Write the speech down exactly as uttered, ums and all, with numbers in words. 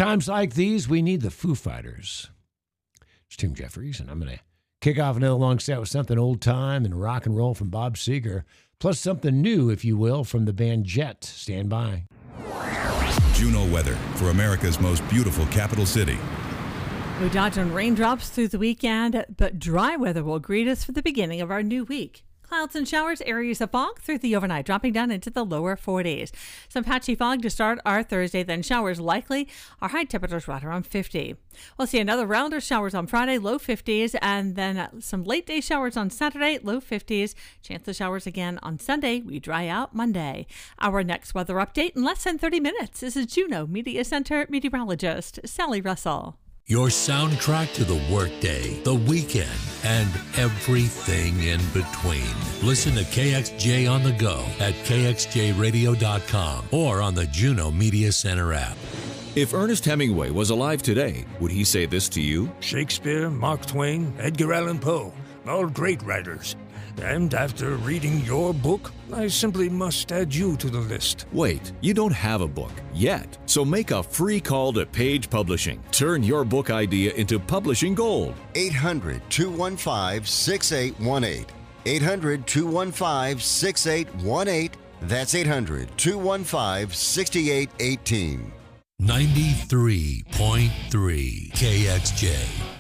times like these, we need the Foo Fighters. It's Tim Jeffries, and I'm going to kick off another long set with something old-time and rock and roll from Bob Seger, plus something new, if you will, from the band Jet. Stand by. Juno weather for America's most beautiful capital city. We dodge on raindrops through the weekend, but dry weather will greet us for the beginning of our new week. Clouds and showers, areas of fog through the overnight, dropping down into the lower forties. Some patchy fog to start our Thursday, then showers likely. Our high temperatures right around fifty. We'll see another round of showers on Friday, low fifties, and then some late day showers on Saturday, low fifties. Chance of showers again on Sunday. We dry out Monday. Our next weather update in less than thirty minutes. This is Juneau Media Center meteorologist Sally Russell. Your soundtrack to the workday, the weekend, and everything in between. Listen to K X J on the go at K X J radio dot com or on the Juneau Media Center app. If Ernest Hemingway was alive today, would he say this to you? Shakespeare, Mark Twain, Edgar Allan Poe, all great writers. And after reading your book, I simply must add you to the list. Wait, you don't have a book yet. So make a free call to Page Publishing. Turn your book idea into publishing gold. eight hundred, two one five, six eight one eight. eight hundred, two one five, six eight one eight. That's eight hundred, two one five, six eight one eight. ninety-three point three K X J.